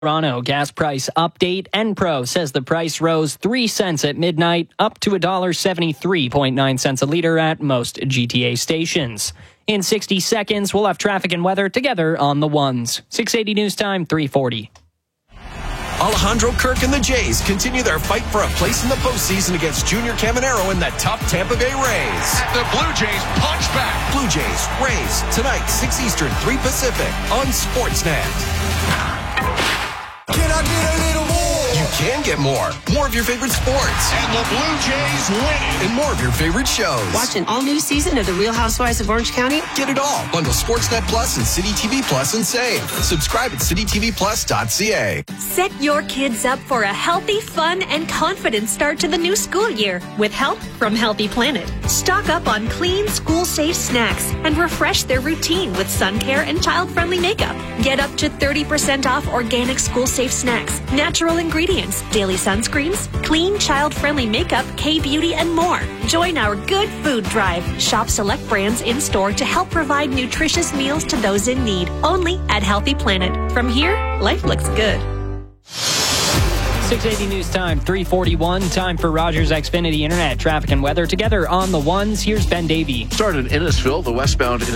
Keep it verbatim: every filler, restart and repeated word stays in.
Toronto gas price update. Enpro says the price rose three cents at midnight, up to one dollar seventy-three point nine cents a liter at most G T A stations. In sixty seconds, we'll have traffic and weather together on the ones. six eighty News Time, three forty. Alejandro Kirk and the Jays continue their fight for a place in the postseason against Junior Caminero and the tough Tampa Bay Rays. The Blue Jays punch back. Blue Jays, Rays, tonight, six Eastern, three Pacific, on Sportsnet. Can I get a little more? You can get more. More of your favorite sports. And the Blue Jays win it. And more of your favorite shows. Watch an all-new season of The Real Housewives of Orange County. Get it all. Bundle Sportsnet Plus and City T V Plus and save. Subscribe at city t v plus dot c a. Set your kids up for a healthy, fun, and confident start to the new school year with help from Healthy Planet. Stock up on clean, school-safe snacks and refresh their routine with sun care and child-friendly makeup. Get up to thirty percent off organic school-safe snacks, natural ingredients, daily sunscreens, clean, child-friendly makeup, K-beauty, and more. Join our Good Food Drive. Shop select brands in-store to help provide nutritious meals to those in need. Only at Healthy Planet. From here, life looks good. six eighty News Time, three forty-one. Time for Rogers Xfinity Internet traffic and weather together on the ones. Here's Ben Davey. Started in Innisfil, the westbound